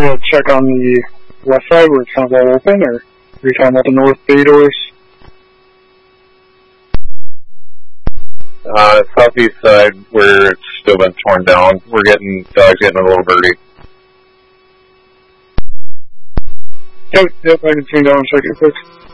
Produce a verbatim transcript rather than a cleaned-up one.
to check on the west side where it sounds all open, or are you talking about the north bay doors? Uh, southeast side where it's still been torn down. We're getting, dog's getting a little birdie. Yep, yep, I can swing down and check it quick.